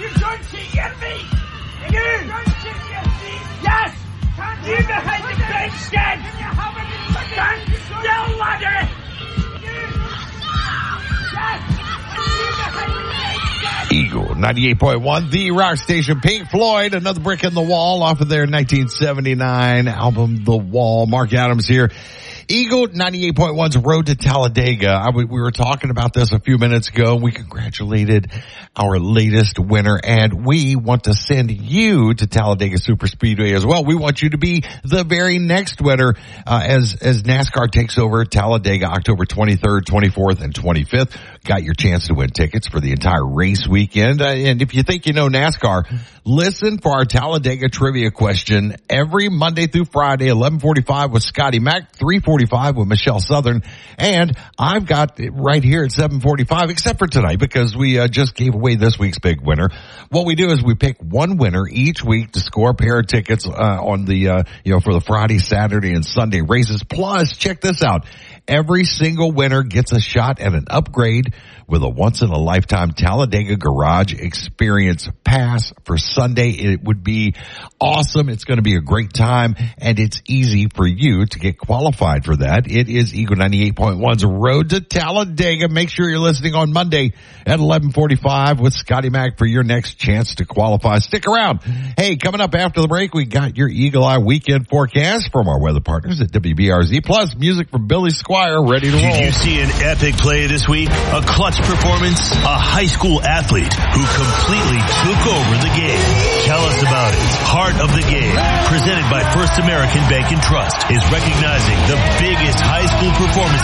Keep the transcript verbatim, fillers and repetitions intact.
You don't cheat me! You don't cheat me! Yes! You behind the bench stand! Stand still, ladder! Eagle ninety-eight point one, the rock station. Pink Floyd, Another Brick in the Wall off of their nineteen seventy-nine album, The Wall. Mark Adams here. Eagle ninety-eight point one's Road to Talladega. I, we were talking about this a few minutes ago. We congratulated our latest winner, and we want to send you to Talladega Super Speedway as well. We want you to be the very next winner uh, as as NASCAR takes over Talladega October twenty-third, twenty-fourth, and twenty-fifth. Got your chance to win tickets for the entire race weekend. Uh, and if you think you know NASCAR, listen for our Talladega trivia question every Monday through Friday, eleven forty-five with Scotty Mack, three forty-five with Michelle Southern, and I've got it right here at seven forty-five, except for tonight because we uh, just gave away this week's big winner. What we do is we pick one winner each week to score a pair of tickets uh, on the, uh, you know, for the Friday, Saturday, and Sunday races. Plus, check this out. Every single winner gets a shot at an upgrade with a once-in-a-lifetime Talladega Garage Experience Pass for Sunday. It would be awesome. It's going to be a great time, and it's easy for you to get qualified for that. It is Eagle ninety-eight point one's Road to Talladega. Make sure you're listening on Monday at eleven forty-five with Scotty Mack for your next chance to qualify. Stick around. Hey, coming up after the break, we got your Eagle Eye weekend forecast from our weather partners at W B R Z, plus music from Billy Squire, ready to roll. Did you see an epic play this week? A clutch performance? A high school athlete who completely took over the game. Tell us about it. Heart of the Game, presented by First American Bank and Trust, is recognizing the biggest high school performance